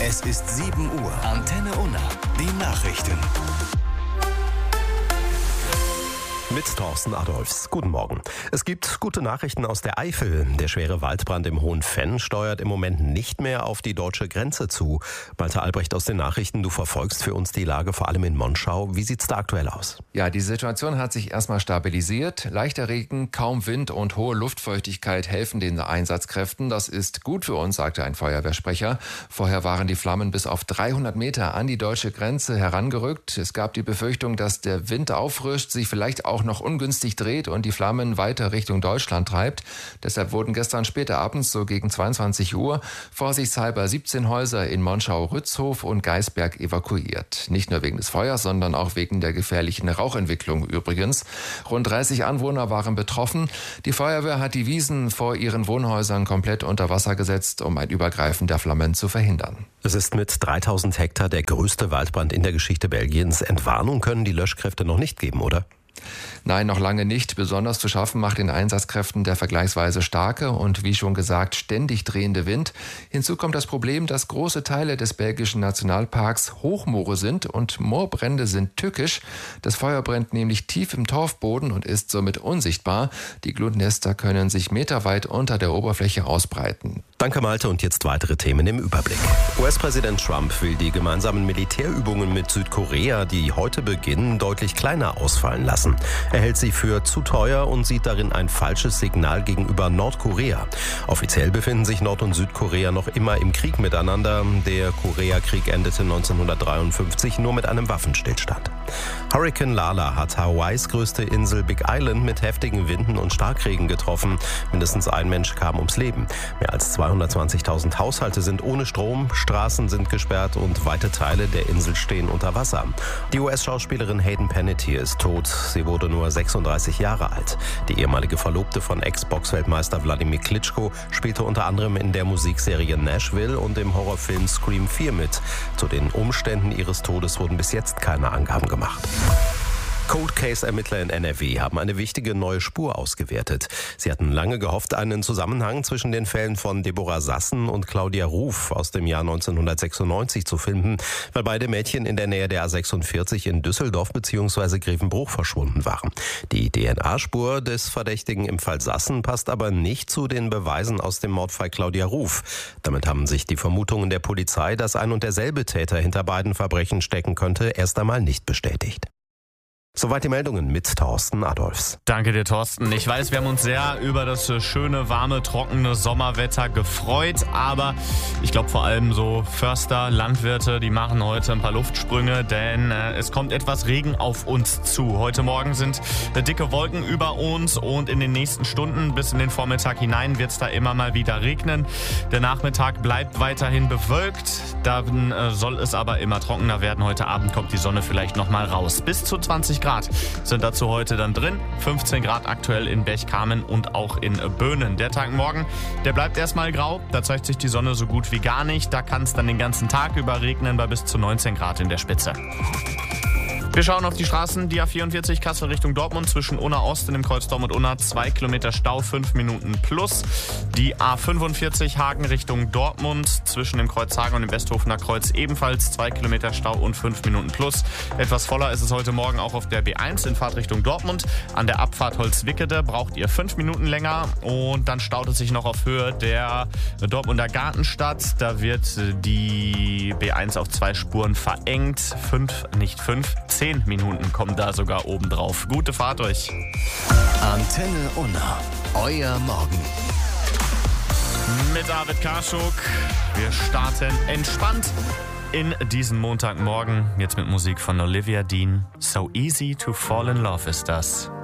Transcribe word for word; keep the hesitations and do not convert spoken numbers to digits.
Es ist sieben Uhr. Antenne Unna. Die Nachrichten. Mit Thorsten Adolfs. Guten Morgen. Es gibt gute Nachrichten aus der Eifel. Der schwere Waldbrand im Hohen Venn steuert im Moment nicht mehr auf die deutsche Grenze zu. Malte Albrecht aus den Nachrichten, du verfolgst für uns die Lage vor allem in Monschau. Wie sieht's da aktuell aus? Ja, die Situation hat sich erstmal stabilisiert. Leichter Regen, kaum Wind und hohe Luftfeuchtigkeit helfen den Einsatzkräften. Das ist gut für uns, sagte ein Feuerwehrsprecher. Vorher waren die Flammen bis auf dreihundert Meter an die deutsche Grenze herangerückt. Es gab die Befürchtung, dass der Wind auffrischt, sich vielleicht auch noch ungünstig dreht und die Flammen weiter Richtung Deutschland treibt. Deshalb wurden gestern später abends, so gegen zweiundzwanzig Uhr, vorsichtshalber siebzehn Häuser in Monschau-Rützhof und Geisberg evakuiert. Nicht nur wegen des Feuers, sondern auch wegen der gefährlichen Rauchentwicklung übrigens. Rund dreißig Anwohner waren betroffen. Die Feuerwehr hat die Wiesen vor ihren Wohnhäusern komplett unter Wasser gesetzt, um ein Übergreifen der Flammen zu verhindern. Es ist mit dreitausend Hektar der größte Waldbrand in der Geschichte Belgiens. Entwarnung können die Löschkräfte noch nicht geben, oder? Nein, noch lange nicht. Besonders zu schaffen macht den Einsatzkräften der vergleichsweise starke und, wie schon gesagt, ständig drehende Wind. Hinzu kommt das Problem, dass große Teile des belgischen Nationalparks Hochmoore sind und Moorbrände sind tückisch. Das Feuer brennt nämlich tief im Torfboden und ist somit unsichtbar. Die Glutnester können sich meterweit unter der Oberfläche ausbreiten. Danke, Malte. Und jetzt weitere Themen im Überblick. U S-Präsident Trump will die gemeinsamen Militärübungen mit Südkorea, die heute beginnen, deutlich kleiner ausfallen lassen. Er hält sie für zu teuer und sieht darin ein falsches Signal gegenüber Nordkorea. Offiziell befinden sich Nord- und Südkorea noch immer im Krieg miteinander. Der Koreakrieg endete neunzehnhundertdreiundfünfzig nur mit einem Waffenstillstand. Hurrikan Lala hat Hawaiis größte Insel Big Island mit heftigen Winden und Starkregen getroffen. Mindestens ein Mensch kam ums Leben. Mehr als zweihundertzwanzigtausend Haushalte sind ohne Strom, Straßen sind gesperrt und weite Teile der Insel stehen unter Wasser. Die U S-Schauspielerin Hayden Panettiere ist tot. Sie wurde nur sechsunddreißig Jahre alt. Die ehemalige Verlobte von Ex-Boxweltmeister Wladimir Klitschko spielte unter anderem in der Musikserie Nashville und im Horrorfilm Scream vier mit. Zu den Umständen ihres Todes wurden bis jetzt keine Angaben gemacht. Cold Case-Ermittler in N R W haben eine wichtige neue Spur ausgewertet. Sie hatten lange gehofft, einen Zusammenhang zwischen den Fällen von Deborah Sassen und Claudia Ruf aus dem Jahr neunzehnhundertsechsundneunzig zu finden, weil beide Mädchen in der Nähe der A sechsundvierzig in Düsseldorf bzw. Grevenbruch verschwunden waren. Die D N A-Spur des Verdächtigen im Fall Sassen passt aber nicht zu den Beweisen aus dem Mordfall Claudia Ruf. Damit haben sich die Vermutungen der Polizei, dass ein und derselbe Täter hinter beiden Verbrechen stecken könnte, erst einmal nicht bestätigt. Soweit die Meldungen mit Thorsten Adolfs. Danke dir, Thorsten. Ich weiß, wir haben uns sehr über das schöne, warme, trockene Sommerwetter gefreut, aber ich glaube vor allem so Förster, Landwirte, die machen heute ein paar Luftsprünge, denn äh, es kommt etwas Regen auf uns zu. Heute Morgen sind äh, dicke Wolken über uns und in den nächsten Stunden bis in den Vormittag hinein wird es da immer mal wieder regnen. Der Nachmittag bleibt weiterhin bewölkt, dann äh, soll es aber immer trockener werden. Heute Abend kommt die Sonne vielleicht nochmal raus. Bis zu zwanzig Grad sind dazu heute dann drin. fünfzehn Grad aktuell in Berchtesgaden und auch in Böhnen. Der Tag morgen, der bleibt erstmal grau. Da zeigt sich die Sonne so gut wie gar nicht. Da kann es dann den ganzen Tag über regnen bei bis zu neunzehn Grad in der Spitze. Wir schauen auf die Straßen. Die A vierundvierzig Kassel Richtung Dortmund zwischen Unna Ost und dem Kreuz Dortmund-Unna. zwei Kilometer Stau, fünf Minuten plus. Die A fünfundvierzig Hagen Richtung Dortmund zwischen dem Kreuz Hagen und dem Westhofener Kreuz ebenfalls zwei Kilometer Stau und fünf Minuten plus. Etwas voller ist es heute Morgen auch auf der B eins in Fahrtrichtung Dortmund. An der Abfahrt Holzwickede braucht ihr fünf Minuten länger. Und dann staut es sich noch auf Höhe der Dortmunder Gartenstadt. Da wird die B eins auf zwei Spuren verengt. Fünf, nicht fünf, zehn Minuten kommen da sogar oben drauf. Gute Fahrt euch. Antenne Unna. Euer Morgen. Mit David Karschuk. Wir starten entspannt in diesen Montagmorgen. Jetzt mit Musik von Olivia Dean. So easy to fall in love ist das.